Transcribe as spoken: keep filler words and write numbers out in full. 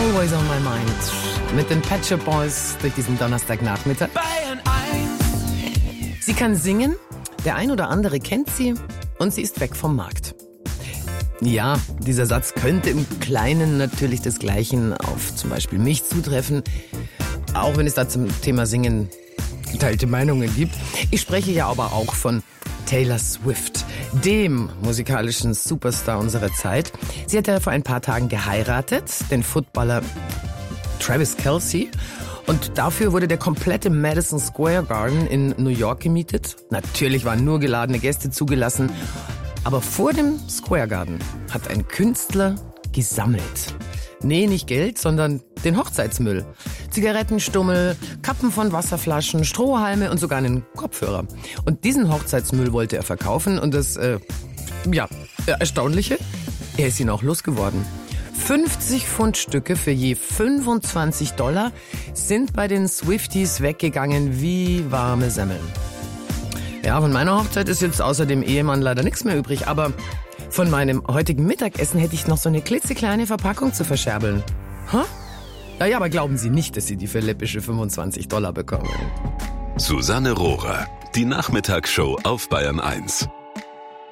Always on my mind. Mit den Pet Shop Boys durch diesen Donnerstagnachmittag. Bayern eins. Sie kann singen, der ein oder andere kennt sie und sie ist weg vom Markt. Ja, dieser Satz könnte im Kleinen natürlich desgleichen auf zum Beispiel mich zutreffen, auch wenn es da zum Thema Singen geteilte Meinungen gibt. Ich spreche ja aber auch von Taylor Swift, dem musikalischen Superstar unserer Zeit. Sie hat ja vor ein paar Tagen geheiratet, den Footballer Travis Kelce. Und dafür wurde der komplette Madison Square Garden in New York gemietet. Natürlich waren nur geladene Gäste zugelassen. Aber vor dem Square Garden hat ein Künstler gesammelt. Nee, nicht Geld, sondern den Hochzeitsmüll. Zigarettenstummel, Kappen von Wasserflaschen, Strohhalme und sogar einen Kopfhörer. Und diesen Hochzeitsmüll wollte er verkaufen und das, äh, ja, Erstaunliche, er ist ihn auch losgeworden. fünfzig Pfundstücke für je fünfundzwanzig Dollar sind bei den Swifties weggegangen wie warme Semmeln. Ja, von meiner Hochzeit ist jetzt außer dem Ehemann leider nichts mehr übrig, aber von meinem heutigen Mittagessen hätte ich noch so eine klitzekleine Verpackung zu verscherbeln. Huh? Naja, aber glauben Sie nicht, dass Sie die für läppische fünfundzwanzig Dollar bekommen. Susanne Rohrer, die Nachmittagsshow auf Bayern eins.